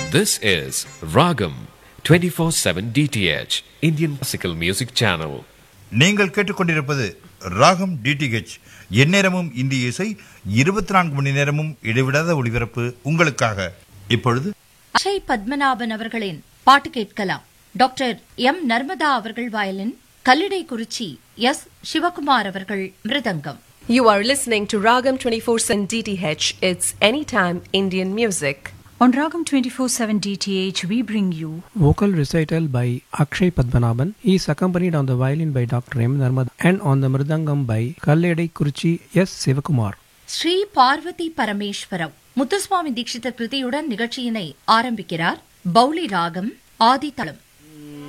This is Ragam 24/7 DTH Indian Classical Music Channel. நீங்கள் கேட்டுக்கொண்டிருப்பது ராகம் டிடிஹெச். எந்நேரமும் இந்திய இசை, 24 மணி நேரமும் இடைவிடாத ஒளிபரப்பு உங்களுக்காக. இப்பொழுது அக்ஷய் பத்மநாபன் அவர்களின் பாட்டு கேட்கலாம். டாக்டர் எம் நர்மதா அவர்கள் வயலின், கல்லிடைக்குறிச்சி எஸ் சிவகுமார் அவர்கள் மிருதங்கம். You are listening to Ragam 24/7 DTH. It's anytime Indian music. On Ragam 24/7 DTH, we bring you vocal recital by Akshay Padmanabhan. He is accompanied on the violin by Dr. M. Narmada and on the mridangam by Kalledai-Kurichi S. Sivakumar. Sri Parvati பரமேஸ்வரம் முத்துசுவாமி தீட்சிதர் கிருதியுடன் நிகழ்ச்சியினை ஆரம்பிக்கிறார். பௌளி ராகம் ஆதி தளம்.